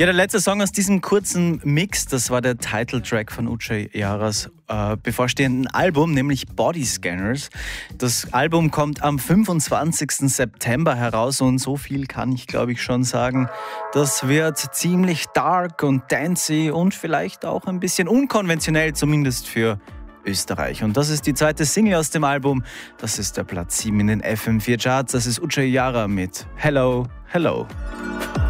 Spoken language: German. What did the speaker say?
Ja, der letzte Song aus diesem kurzen Mix, das war der Titeltrack von Uche Jaras bevorstehenden Album, nämlich Body Scanners. Das Album kommt am 25. September heraus und so viel kann ich, glaube ich, schon sagen. Das wird ziemlich dark und dancey und vielleicht auch ein bisschen unkonventionell, zumindest für Österreich. Und das ist die zweite Single aus dem Album. Das ist der Platz 7 in den FM4 Charts. Das ist Uche Jara mit Hello, Hello.